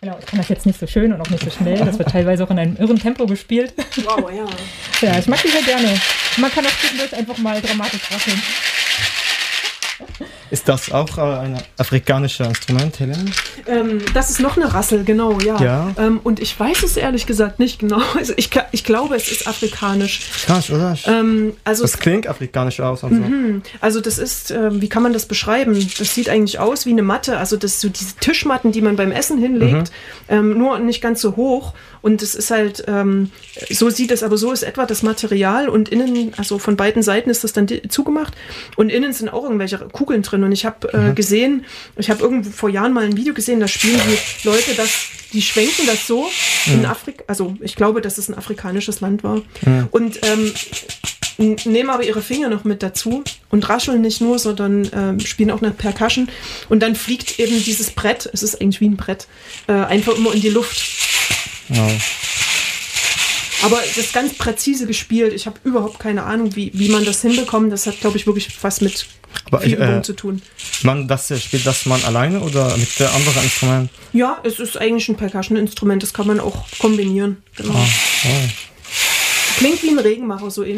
Genau, ich kann das jetzt nicht so schön und auch nicht so schnell. Das wird teilweise auch in einem irren Tempo gespielt. Wow, ja. Ja, ich mag die sehr gerne. Man kann auch zwischendurch einfach mal dramatisch rasseln. Ist das auch ein afrikanisches Instrument, Helen? Das ist noch eine Rassel, genau, ja. Ja. Und ich weiß es ehrlich gesagt nicht genau. Also ich glaube, es ist afrikanisch. Krass, oder? Also Das klingt afrikanisch aus und so. Also das ist, wie kann man das beschreiben? Das sieht eigentlich aus wie eine Matte. Also das so diese Tischmatten, die man beim Essen hinlegt, nur nicht ganz so hoch. Und es ist halt, so sieht es, aber so ist etwa das Material. Und innen, also von beiden Seiten ist das dann zugemacht. Und innen sind auch irgendwelche Kugeln drin. Und ich habe gesehen, ich habe irgendwo vor Jahren mal ein Video gesehen, da spielen die Leute die schwenken das so in Afrika. Also ich glaube, dass es ein afrikanisches Land war. Und nehmen aber ihre Finger noch mit dazu und rascheln nicht nur, sondern spielen auch eine Percussion. Und dann fliegt eben dieses Brett, es ist eigentlich wie ein Brett, einfach immer in die Luft. Wow. Aber das ist ganz präzise gespielt. Ich habe überhaupt keine Ahnung, wie man das hinbekommt. Das hat, glaube ich, wirklich was mit viel Übung zu tun. Spielt das man alleine oder mit anderen Instrumenten? Ja, es ist eigentlich ein Percussion-Instrument. Das kann man auch kombinieren. Genau. Oh. Klingt wie ein Regenmacher, so ähnlich.